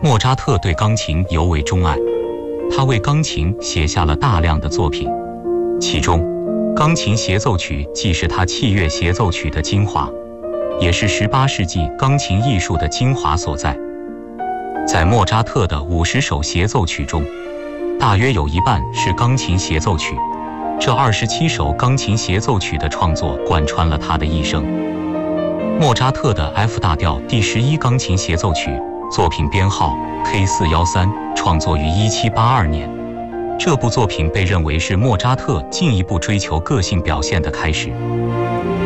莫扎特对钢琴尤为钟爱，他为钢琴写下了大量的作品，其中钢琴协奏曲既是他器乐协奏曲的精华，也是18世纪钢琴艺术的精华所在。在莫扎特的50首协奏曲中，大约有一半是钢琴协奏曲。这27首钢琴协奏曲的创作贯穿了他的一生。莫扎特的 F 大调第11钢琴协奏曲，作品编号 K413，创作于1782年。这部作品被认为是莫扎特进一步追求个性表现的开始。